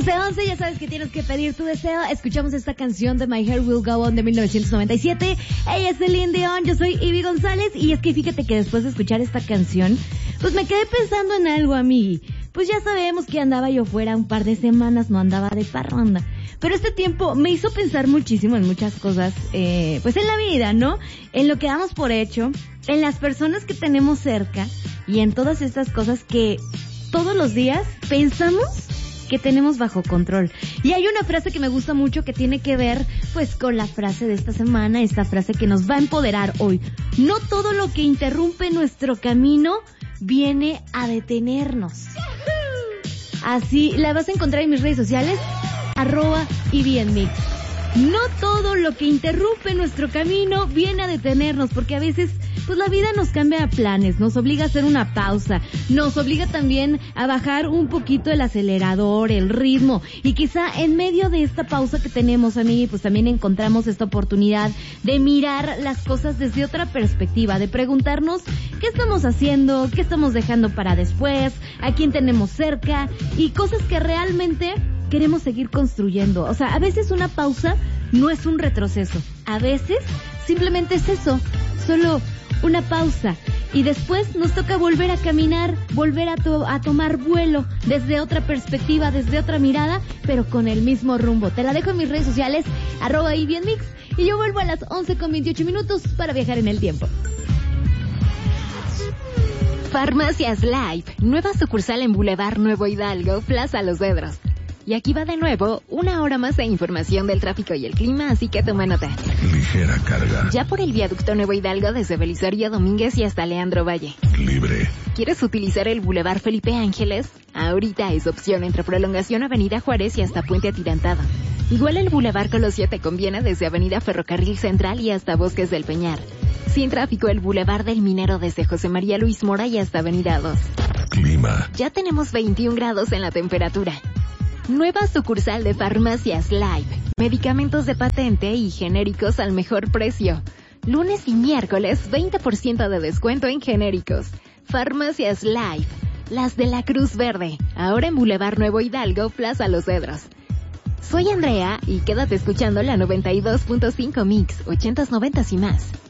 11:11, ya sabes que tienes que pedir tu deseo. Escuchamos esta canción de My Hair Will Go On de 1997. Ella es Celine Dion, yo soy Ivy González. Y es que fíjate que después de escuchar esta canción, pues me quedé pensando en algo, amigui. Pues ya sabemos que andaba yo fuera un par de semanas, no andaba de parranda. Pero este tiempo me hizo pensar muchísimo en muchas cosas, pues en la vida, ¿no? En lo que damos por hecho, en las personas que tenemos cerca y en todas estas cosas que todos los días pensamos que tenemos bajo control. Y hay una frase que me gusta mucho que tiene que ver pues con la frase de esta semana, esta frase que nos va a empoderar hoy. No todo lo que interrumpe nuestro camino viene a detenernos. Así la vas a encontrar en mis redes sociales, @IBNMix. No todo lo que interrumpe nuestro camino viene a detenernos, porque a veces pues la vida nos cambia planes, nos obliga a hacer una pausa, nos obliga también a bajar un poquito el acelerador, el ritmo, y quizá en medio de esta pausa que tenemos, amiga, pues también encontramos esta oportunidad de mirar las cosas desde otra perspectiva, de preguntarnos qué estamos haciendo, qué estamos dejando para después, a quién tenemos cerca y cosas que realmente queremos seguir construyendo. O sea, a veces una pausa no es un retroceso, a veces simplemente es eso, solo una pausa, y después nos toca volver a caminar, volver a tomar vuelo desde otra perspectiva, desde otra mirada, pero con el mismo rumbo. Te la dejo en mis redes sociales, @IBNMix, y yo vuelvo a las 11:28 para viajar en el tiempo. Farmacias Life, nueva sucursal en Boulevard Nuevo Hidalgo, Plaza Los Cedros. Y aquí va de nuevo una hora más de información del tráfico y el clima, así que toma nota. Ligera carga. Ya por el viaducto Nuevo Hidalgo desde Belisario Domínguez y hasta Leandro Valle. Libre. ¿Quieres utilizar el Boulevard Felipe Ángeles? Ahorita es opción entre Prolongación Avenida Juárez y hasta Puente Atirantado. Igual el Boulevard Colosio te conviene desde Avenida Ferrocarril Central y hasta Bosques del Peñar. Sin tráfico el Boulevard del Minero desde José María Luis Mora y hasta Avenida 2. Clima. Ya tenemos 21 grados en la temperatura. Nueva sucursal de Farmacias Life. Medicamentos de patente y genéricos al mejor precio. Lunes y miércoles 20% de descuento en genéricos. Farmacias Life. Las de la Cruz Verde. Ahora en Boulevard Nuevo Hidalgo, Plaza Los Cedros. Soy Andrea y quédate escuchando la 92.5 Mix, 80s, 90s y más.